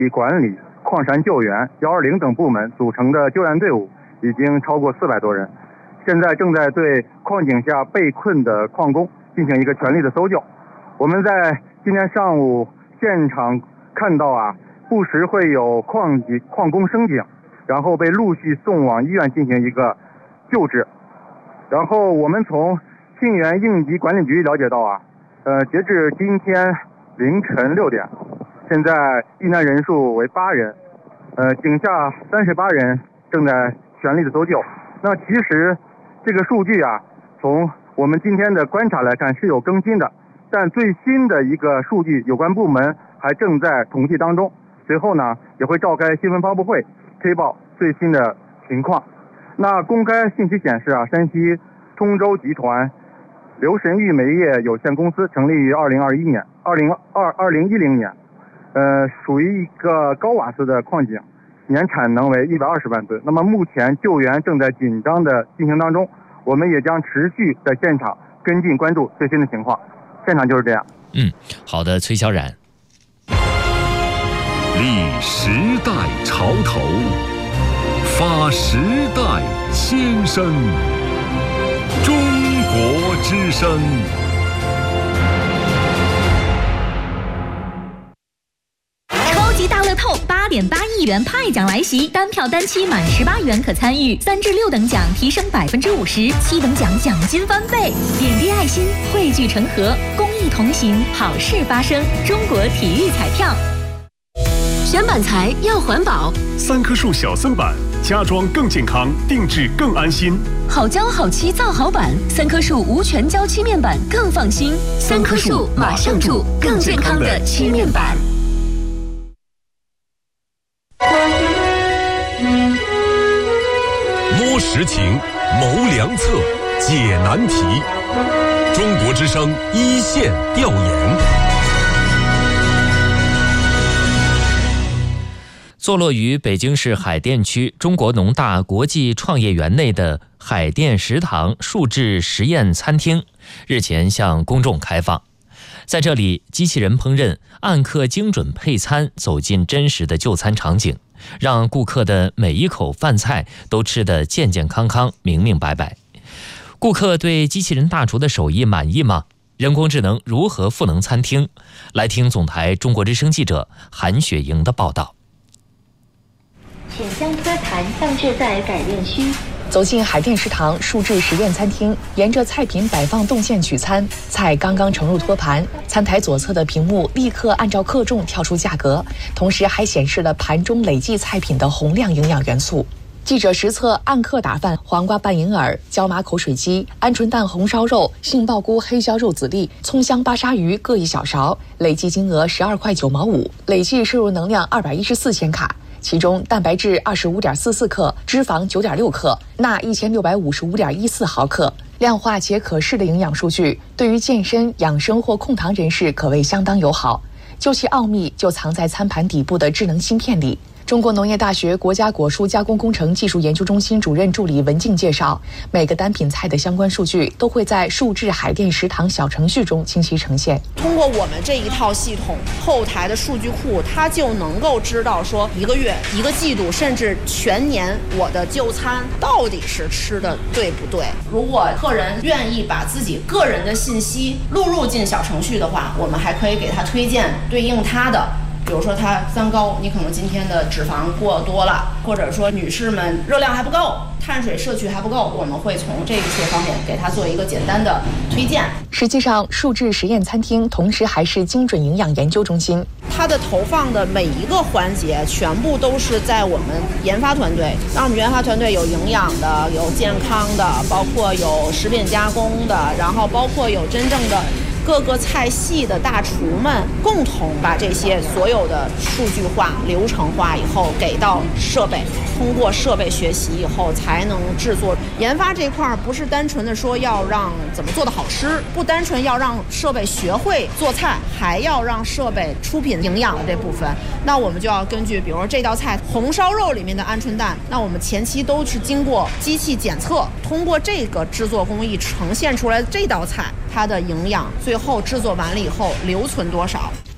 管理、矿山救援、120等部门组成的救援队伍已经超过400多人，现在正在对矿井下被困的矿工进行一个全力的搜救。我们在今天上午现场看到不时会有矿工升井，然后被陆续送往医院进行一个救治。然后我们从沁源应急管理局了解到截至今天凌晨6点，现在遇难人数为8人，井下38人正在全力的搜救。那其实这个数据从我们今天的观察来看是有更新的，但最新的一个数据有关部门还正在统计当中，随后呢也会召开新闻发布会推报最新的情况。那公开信息显示山西通州集团刘神玉煤业有限公司成立于2010年，属于一个高瓦斯的矿井，年产能为120万吨。那么目前救援正在紧张的进行当中，我们也将持续在现场跟进关注最新的情况。现场就是这样。 好的，崔小冉。 立时代潮头，发时代先声，中国之声。 超级大乐透8.8亿元派奖来袭，单票单期满18元可参与，3至6等奖提升50%，7等奖奖金翻倍。点滴爱心，汇聚成河，公益同行，好事发生。中国体育彩票。 选板材要环保 ，3棵树小森板，家装更健康，定制更安心。 好胶好漆造好板，3棵树无全胶漆面板更放心。3棵树马上住更健康的漆面板。 摸实情，谋良策，解难题。中国之声一线调研。 坐落于北京市海淀区中国农大国际创业园内的海淀食堂数制实验餐厅日前向公众开放。在这里，机器人烹饪，按克精准配餐，走进真实的就餐场景，让顾客的每一口饭菜都吃得健健康康、明明白白。顾客对机器人大厨的手艺满意吗？人工智能如何赋能餐厅？来听总台中国之声记者韩雪莹的报道。 请将托盘放置在改练区。 走进海淀食堂数制实验餐厅，沿着菜品摆放动线取餐，菜刚刚盛入托盘，餐台左侧的屏幕立刻按照克重跳出价格，同时还显示了盘中累计菜品的洪亮营养元素。记者实测按克打饭黄瓜拌银耳、椒麻口水鸡、鹌鹑蛋红烧肉、杏鲍菇黑椒肉籽粒、葱香巴沙鱼各1小勺，累计金额12块9毛5，累计摄入能量214千卡。其中蛋白质25.44克，脂肪9.6克，钠1655.14毫克。量化且可视的营养数据，对于健身、养生或控糖人士可谓相当友好。究其奥秘，就藏在餐盘底部的智能芯片里。中国农业大学国家果蔬加工工程技术研究中心主任助理文静介绍，每个单品菜的相关数据都会在数制海淀食堂小程序中清晰呈现。 通过我们这一套系统后台的数据库，它就能够知道说1个月、1个季度，甚至全年我的就餐到底是吃的对不对。如果客人愿意把自己个人的信息录入进小程序的话，我们还可以给他推荐对应他的。比如说他三高，你可能今天的脂肪过多了，或者说女士们热量还不够，碳水摄取还不够，我们会从这些方面给他做一个简单的推荐。 实际上，数制实验餐厅同时还是精准营养研究中心， 它的投放的每一个环节全部都是在我们研发团队。那我们研发团队有营养的，有健康的，包括有食品加工的，然后包括有真正的各个菜系的大厨们共同把这些所有的数据化、流程化以后给到设备，通过设备学习以后才能制作。研发这块不是单纯的说要让怎么做的好吃，不单纯要让设备学会做菜，还要让设备出品营养的这部分。那我们就要根据比如说这道菜红烧肉里面的鹌鹑蛋，那我们前期都是经过机器检测，通过这个制作工艺呈现出来的这道菜它的营养最后制作完了以后留存多少。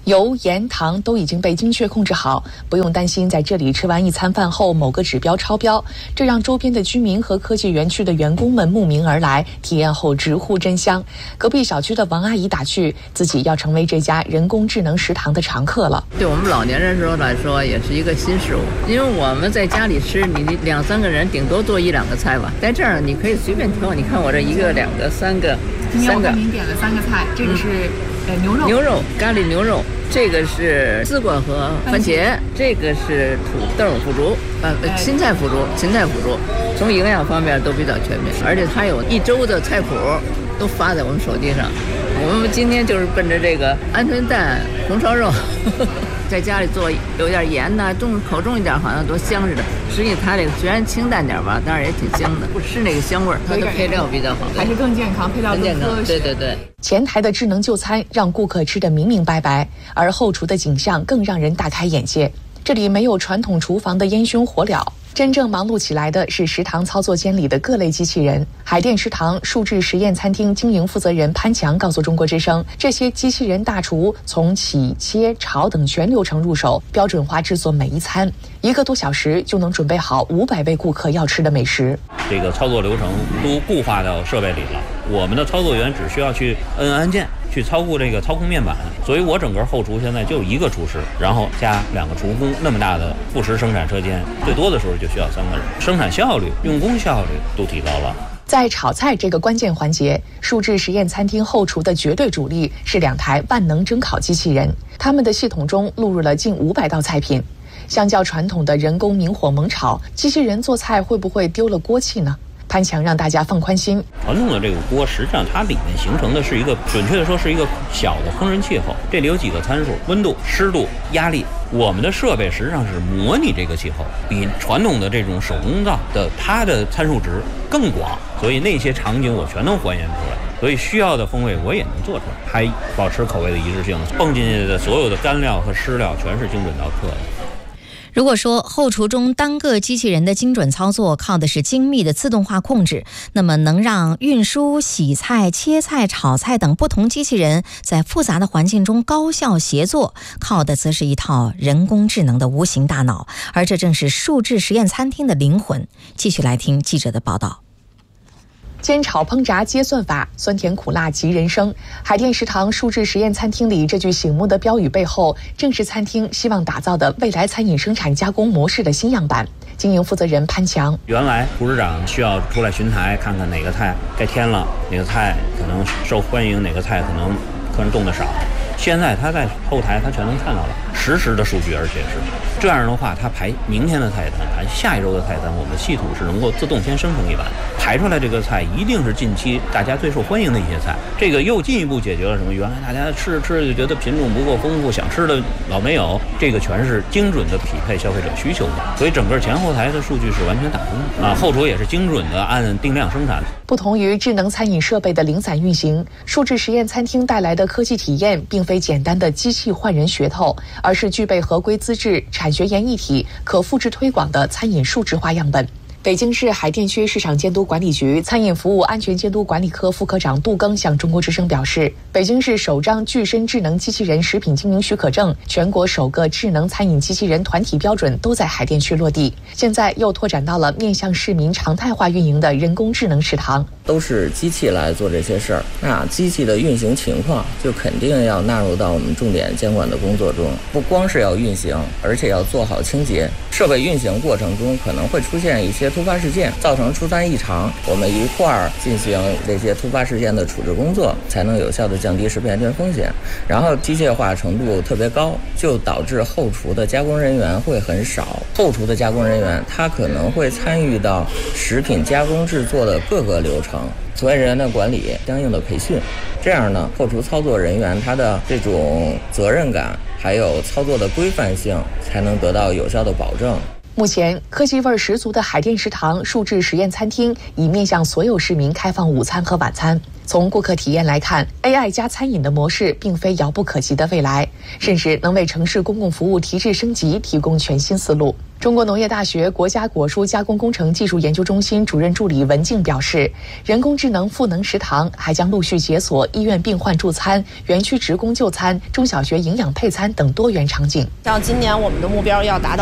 油、盐、糖都已经被精确控制好，不用担心在这里吃完一餐饭后某个指标超标，这让周边的居民和科技园区的员工们慕名而来，体验后直呼真香。隔壁小区的王阿姨打趣，自己要成为这家人工智能食堂的常客了。 对我们老年人来说也是一个新事物，因为我们在家里吃，你2-3个人顶多做1-2个菜吧，在这儿你可以随便挑，你看我这1个、2个、3个， 今天我看您点了3个菜，这个是牛肉咖喱牛肉，这个是丝瓜和番茄，这个是土豆腐竹，芹菜腐竹，从营养方面都比较全面，而且它有1周的菜谱都发在我们手机上。我们今天就是奔着这个鹌鹑蛋红烧肉在家里做，有点盐呐，口重一点，好像多香似的。实际它这个虽然清淡点吧，但是也挺香的，不吃那个香味儿。它的配料比较好，还是更健康，配料更科学。对。 前台的智能就餐让顾客吃得明明白白，而后厨的景象更让人大开眼界。这里没有传统厨房的烟熏火燎，真正忙碌起来的是食堂操作间里的各类机器人。海淀食堂数智实验餐厅经营负责人潘强告诉中国之声，这些机器人大厨从洗、切、炒等全流程入手，标准化制作每一餐，1个多小时就能准备好500位顾客要吃的美食。 这个操作流程都固化到设备里了，我们的操作员只需要去摁按键，去操控这个操控面板，所以我整个后厨现在就1个厨师，然后加2个厨工，那么大的副食生产车间，最多的时候就需要3个人，生产效率、用工效率都提高了。 在炒菜这个关键环节，数智实验餐厅后厨的绝对主力是2台万能蒸烤机器人，他们的系统中录入了近500道菜品。相较传统的人工明火猛炒，机器人做菜会不会丢了锅气呢？潘强让大家放宽心。 传统的这个锅，实际上它里面形成的是一个，准确的说是一个小的烹饪气候，这里有几个参数：温度、湿度、压力。我们的设备实际上是模拟这个气候，比传统的这种手工灶的它的参数值更广，所以那些场景我全能还原出来，所以需要的风味我也能做出来，还保持口味的一致性。蹦进去的所有的干料和湿料全是精准到克的。 如果说后厨中单个机器人的精准操作靠的是精密的自动化控制，那么能让运输、洗菜、切菜、炒菜等不同机器人在复杂的环境中高效协作，靠的则是一套人工智能的无形大脑，而这正是数智实验餐厅的灵魂。继续来听记者的报道。 煎炒烹炸皆算法，酸甜苦辣即人生。海淀食堂数智实验餐厅里这句醒目的标语背后，正是餐厅希望打造的未来餐饮生产加工模式的新样板。经营负责人潘强， 原来厨师长需要出来巡台，看看哪个菜该添了，哪个菜可能受欢迎，哪个菜可能客人动得少。现在他在后台他全能看到了实时的数据，而且是这样的话，他排明天的菜单，排下一周的菜单，我们的系统是能够自动先生成一版，排出来这个菜一定是近期大家最受欢迎的一些菜。这个又进一步解决了什么？原来大家吃着就觉得品种不够丰富，想吃的老没有，这个全是精准的匹配消费者需求的，所以整个前后台的数据是完全打通的啊。后厨也是精准的按定量生产。 不同于智能餐饮设备的零散运行，数智实验餐厅带来的科技体验并非简单的机器换人噱头，而是具备合规资质、产学研一体、可复制推广的餐饮数字化样本。北京市海淀区市场监督管理局餐饮服务安全监督管理科副科长杜庚向中国之声表示，北京市首张具身智能机器人食品经营许可证，全国首个智能餐饮机器人团体标准都在海淀区落地，现在又拓展到了面向市民常态化运营的人工智能食堂。 都是机器来做这些事儿，那机器的运行情况就肯定要纳入到我们重点监管的工作中，不光是要运行，而且要做好清洁。设备运行过程中可能会出现一些突发事件，造成出餐异常，我们一块儿进行这些突发事件的处置工作，才能有效的降低食品安全风险。然后机械化程度特别高，就导致后厨的加工人员会很少。后厨的加工人员他可能会参与到食品加工制作的各个流程，从业人员的管理相应的培训，这样呢，后厨操作人员他的这种责任感还有操作的规范性才能得到有效的保证。 目前，科技味十足的海淀食堂数智实验餐厅已面向所有市民开放午餐和晚餐。 从顾客体验来看 ，AI 加餐饮的模式并非遥不可及的未来，甚至能为城市公共服务提质升级提供全新思路。中国农业大学国家果蔬加工工程技术研究中心主任助理文静表示，人工智能赋能食堂还将陆续解锁医院病患助餐、园区职工就餐、中小学营养配餐等多元场景。 像今年我们的目标要达到